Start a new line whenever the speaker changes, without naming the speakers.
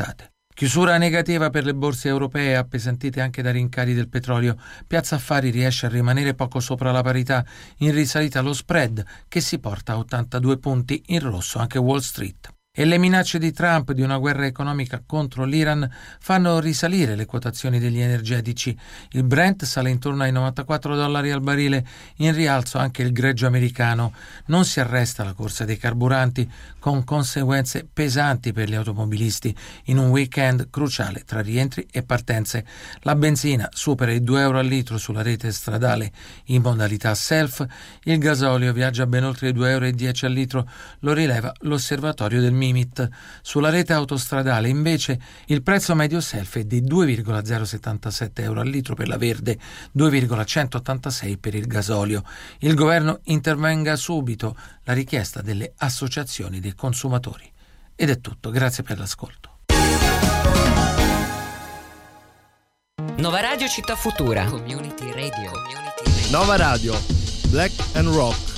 aspettate. Chiusura negativa per le borse europee, appesantite anche dai rincari del petrolio. Piazza Affari riesce a rimanere poco sopra la parità, in risalita lo spread che si porta a 82 punti, in rosso anche Wall Street. E le minacce di Trump di una guerra economica contro l'Iran fanno risalire le quotazioni degli energetici. Il Brent sale intorno ai $94 al barile, in rialzo anche il greggio americano. Non si arresta la corsa dei carburanti, con conseguenze pesanti per gli automobilisti in un weekend cruciale tra rientri e partenze. La benzina supera i €2 al litro sulla rete stradale in modalità self, il gasolio viaggia ben oltre i €2,10 al litro, lo rileva l'osservatorio del Mimit. Sulla rete autostradale invece il prezzo medio self è di €2,077 al litro per la verde, 2,186 per il gasolio. Il governo intervenga subito, la richiesta delle associazioni dei consumatori. Ed è tutto, grazie per l'ascolto.
Nova Radio Città Futura.
Community Radio.
Nova Radio, Black and Rock.